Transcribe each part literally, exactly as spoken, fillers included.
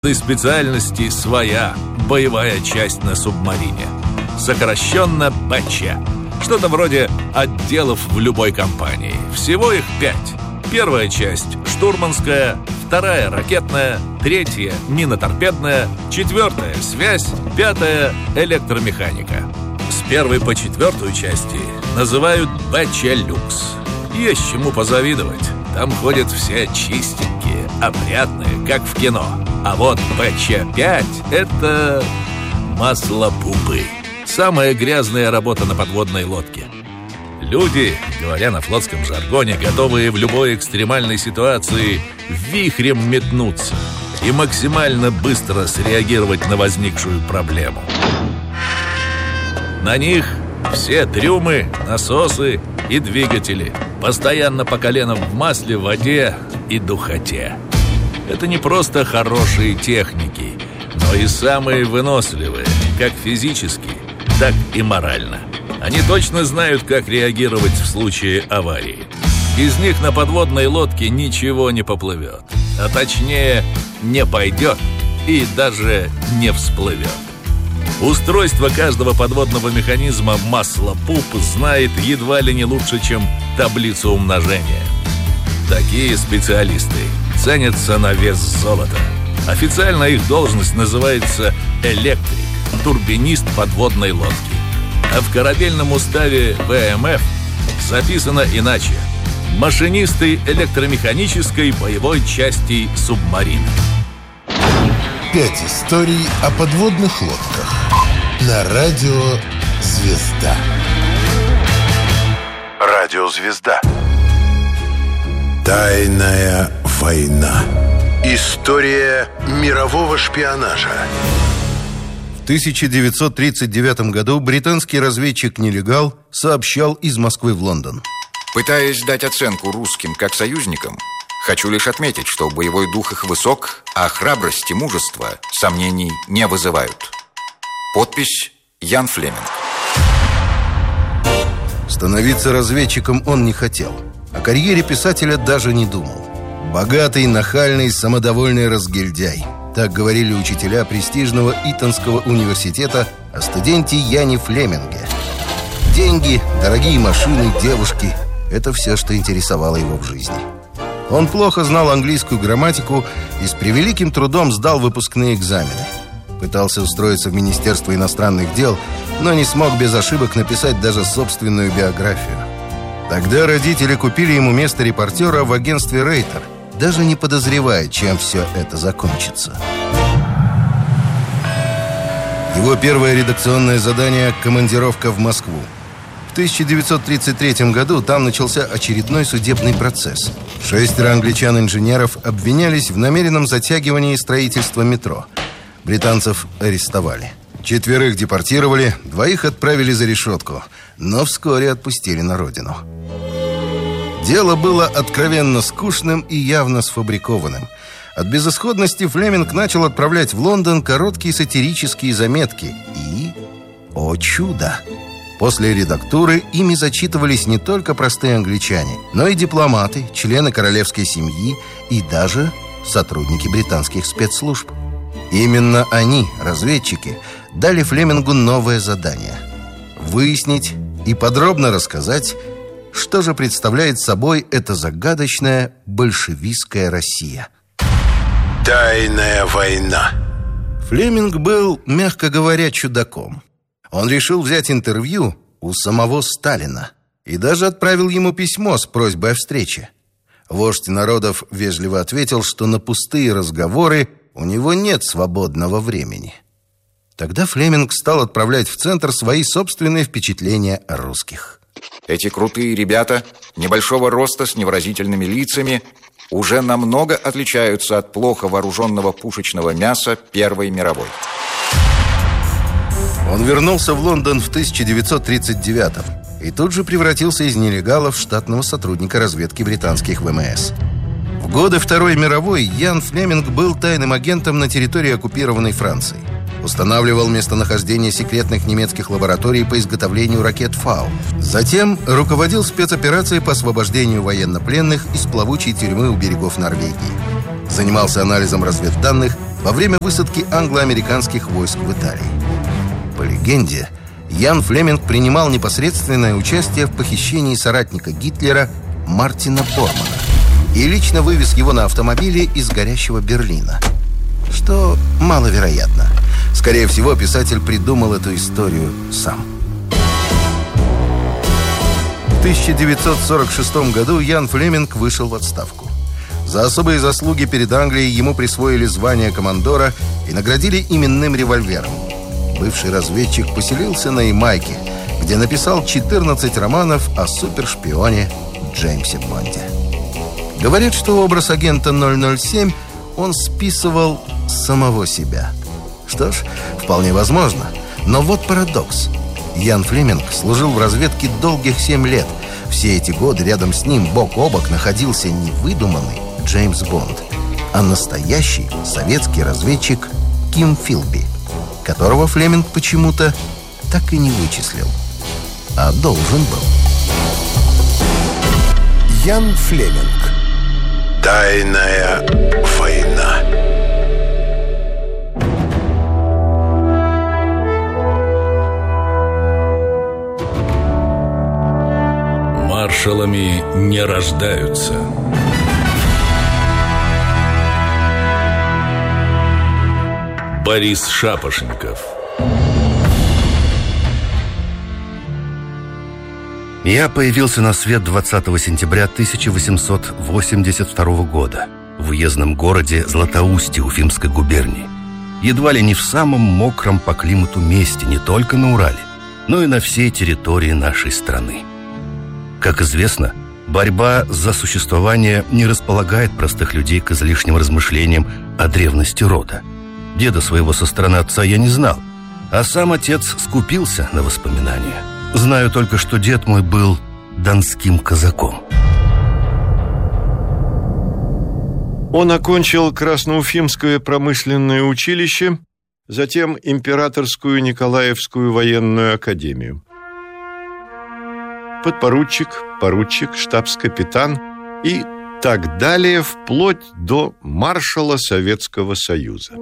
каждой специальности своя боевая часть на субмарине. Сокращенно БЧ. Что-то вроде отделов в любой компании. Всего их пять. Первая часть – штурманская, вторая – ракетная, третья – миноторпедная, четвертая – связь, пятая – электромеханика. С первой по четвертую части называют БЧ «Люкс». Есть чему позавидовать. Там ходят все чистенькие, опрятные, как в кино. А вот БЧ пять – это масло пупы. Самая грязная работа на подводной лодке. Люди, говоря на флотском жаргоне, готовые в любой экстремальной ситуации вихрем метнуться и максимально быстро среагировать на возникшую проблему. На них все трюмы, насосы и двигатели, постоянно по колено в масле, воде и духоте. Это не просто хорошие техники, но и самые выносливые, как физически, так и морально. Они точно знают, как реагировать в случае аварии. Без них на подводной лодке ничего не поплывет, а точнее, не пойдет и даже не всплывет. Устройство каждого подводного механизма масло-пуп знает едва ли не лучше, чем таблицу умножения. Такие специалисты ценятся на вес золота. Официально их должность называется электрик, турбинист подводной лодки. А в корабельном уставе ВМФ записано иначе: машинисты электромеханической боевой части субмарины. Пять историй о подводных лодках на радио «Звезда». Радио «Звезда». Тайная война. История мирового шпионажа. В тысяча девятьсот тридцать девятом году британский разведчик-нелегал сообщал из Москвы в Лондон: «Пытаясь дать оценку русским как союзникам, хочу лишь отметить, что боевой дух их высок, а храбрость и мужество сомнений не вызывают». Подпись: Ян Флеминг. Становиться разведчиком он не хотел. О карьере писателя даже не думал. Богатый, нахальный, самодовольный разгильдяй. Так говорили учителя престижного Итонского университета о студенте Яне Флеминге. Деньги, дорогие машины, девушки – это все, что интересовало его в жизни. Он плохо знал английскую грамматику и с превеликим трудом сдал выпускные экзамены. Пытался устроиться в Министерство иностранных дел, но не смог без ошибок написать даже собственную биографию. Тогда родители купили ему место репортера в агентстве «Рейтер», даже не подозревая, чем все это закончится. Его первое редакционное задание – командировка в Москву. В тысяча девятьсот тридцать третьем году там начался очередной судебный процесс. Шестеро англичан-инженеров обвинялись в намеренном затягивании строительства метро. Британцев арестовали. Четверых депортировали, двоих отправили за решетку, но вскоре отпустили на родину. Дело было откровенно скучным и явно сфабрикованным. От безысходности Флеминг начал отправлять в Лондон короткие сатирические заметки. И, о чудо, после редактуры ими зачитывались не только простые англичане, но и дипломаты, члены королевской семьи и даже сотрудники британских спецслужб. Именно они, разведчики, дали Флемингу новое задание – выяснить и подробно рассказать, что же представляет собой эта загадочная большевистская Россия. Тайная война. Флеминг был, мягко говоря, чудаком. Он решил взять интервью у самого Сталина и даже отправил ему письмо с просьбой о встрече. Вождь народов вежливо ответил, что на пустые разговоры у него нет свободного времени. Тогда Флеминг стал отправлять в центр свои собственные впечатления о русских. Эти крутые ребята, небольшого роста, с невыразительными лицами, уже намного отличаются от плохо вооруженного пушечного мяса Первой мировой. Он вернулся в Лондон в тысяча девятьсот тридцать девятом и тут же превратился из нелегала в штатного сотрудника разведки британских ВМС. В годы Второй мировой Ян Флеминг был тайным агентом на территории оккупированной Франции. Устанавливал местонахождение секретных немецких лабораторий по изготовлению ракет «Фау». Затем руководил спецоперацией по освобождению военнопленных из плавучей тюрьмы у берегов Норвегии. Занимался анализом разведданных во время высадки англо-американских войск в Италии. По легенде, Ян Флеминг принимал непосредственное участие в похищении соратника Гитлера Мартина Бормана и лично вывез его на автомобиле из горящего Берлина. Что маловероятно. Скорее всего, писатель придумал эту историю сам. В тысяча девятьсот сорок шестом году Ян Флеминг вышел в отставку. За особые заслуги перед Англией ему присвоили звание командора и наградили именным револьвером. Бывший разведчик поселился на Ямайке, где написал четырнадцать романов о супершпионе Джеймсе Бонде. Говорят, что образ агента ноль ноль семь он списывал с самого себя. Что ж, вполне возможно. Но вот парадокс. Ян Флеминг служил в разведке долгих семь лет. Все эти годы рядом с ним бок о бок находился не выдуманный Джеймс Бонд, а настоящий советский разведчик Ким Филби, которого Флеминг почему-то так и не вычислил. А должен был. Ян Флеминг. Тайная война. Маршалами не рождаются. Борис Шапошников. Я появился на свет двадцатого сентября тысяча восемьсот восемьдесят второго года в уездном городе Златоустье Уфимской губернии. Едва ли не в самом мокром по климату месте, не только на Урале, но и на всей территории нашей страны. Как известно, борьба за существование не располагает простых людей к излишним размышлениям о древности рода. Деда своего со стороны отца я не знал, а сам отец скупился на воспоминания. Знаю только, что дед мой был донским казаком. Он окончил Красноуфимское промышленное училище, затем Императорскую Николаевскую военную академию. Подпоручик, поручик, штабс-капитан и так далее, вплоть до маршала Советского Союза.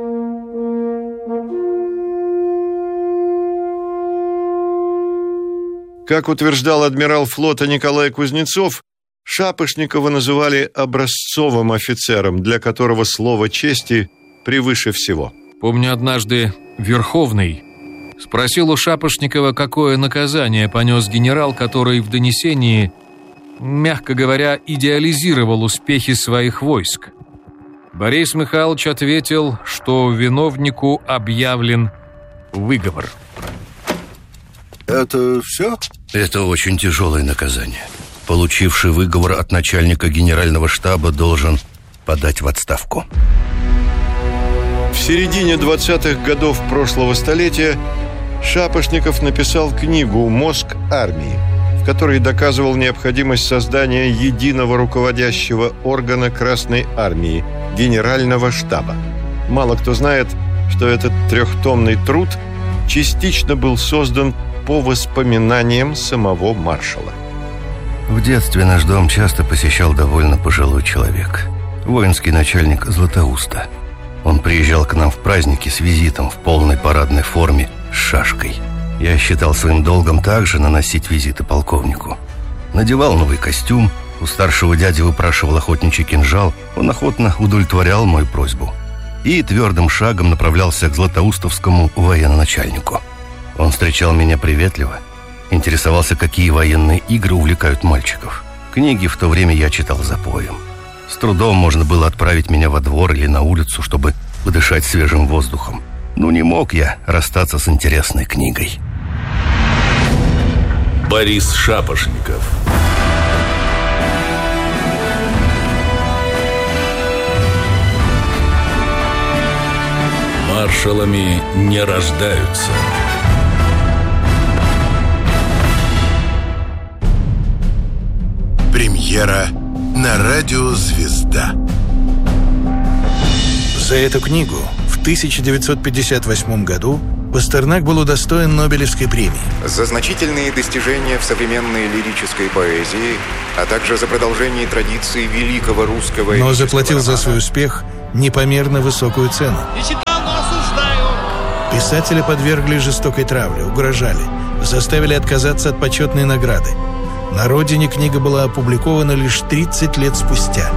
Как утверждал адмирал флота Николай Кузнецов, Шапошникова называли образцовым офицером, для которого слово чести превыше всего. Помню, однажды Верховный спросил у Шапошникова, какое наказание понес генерал, который в донесении, мягко говоря, идеализировал успехи своих войск. Борис Михайлович ответил, что виновнику объявлен выговор. Это все? Это очень тяжелое наказание. Получивший выговор от начальника генерального штаба должен подать в отставку. В середине двадцатых годов прошлого столетия Шапошников написал книгу «Мозг армии», в которой доказывал необходимость создания единого руководящего органа Красной армии – Генерального штаба. Мало кто знает, что этот трехтомный труд частично был создан по воспоминаниям самого маршала. В детстве наш дом часто посещал довольно пожилой человек, воинский начальник Златоуста. Он приезжал к нам в праздники с визитом в полной парадной форме с шашкой. Я считал своим долгом также наносить визиты полковнику. Надевал новый костюм, у старшего дяди выпрашивал охотничий кинжал, он охотно удовлетворял мою просьбу и твердым шагом направлялся к златоустовскому военачальнику. Он встречал меня приветливо, интересовался, какие военные игры увлекают мальчиков. Книги в то время я читал запоем. С трудом можно было отправить меня во двор или на улицу, чтобы подышать свежим воздухом. Но не мог я расстаться с интересной книгой. Борис Шапошников. Маршалами не рождаются. Премьера на радио «Звезда». За эту книгу в тысяча девятьсот пятьдесят восьмом году Пастернак был удостоен Нобелевской премии. За значительные достижения в современной лирической поэзии, а также за продолжение традиции великого русского... Но заплатил за свой успех непомерно высокую цену. Не читал, но осуждаю. Писателя подвергли жестокой травле, угрожали, заставили отказаться от почетной награды. На родине книга была опубликована лишь тридцать лет спустя.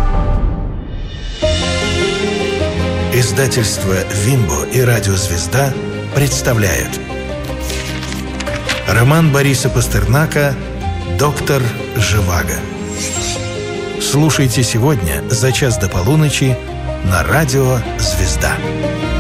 Издательство «Вимбо» и «Радио Звезда» представляют роман Бориса Пастернака «Доктор Живаго». Слушайте сегодня за час до полуночи на «Радио Звезда».